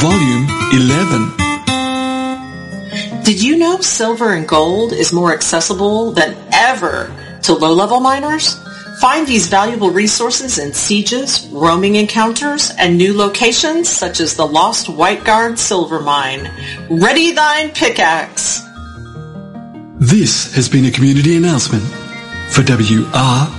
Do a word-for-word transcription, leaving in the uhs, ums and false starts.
Volume eleven. Did you know silver and gold is more accessible than ever to low-level miners? Find these valuable resources in sieges, roaming encounters, and new locations such as the Lost White Guard Silver Mine. Ready thine pickaxe! This has been a community announcement for W R